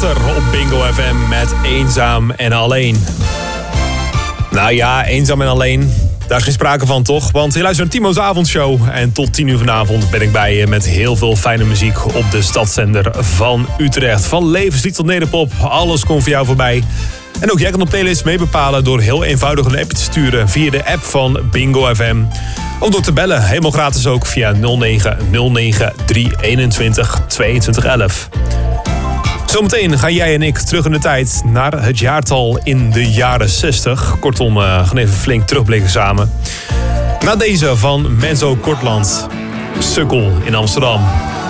achter op Bingo FM met Eenzaam en Alleen. Nou ja, eenzaam en alleen, daar is geen sprake van toch? Want je luistert naar Timo's avondshow. En tot 10 uur vanavond ben ik bij je met heel veel fijne muziek op de stadszender van Utrecht. Van levenslied tot nederpop, alles komt voor jou voorbij. En ook jij kan de playlist mee bepalen door heel eenvoudig een appje te sturen via de app van Bingo FM. Of door te bellen, helemaal gratis ook via 0909 321 2211. Zometeen gaan jij en ik terug in de tijd naar het jaartal in de jaren 60. Kortom, gaan even flink terugblikken samen. Na deze van Menzo Kortland, Sukkel in Amsterdam.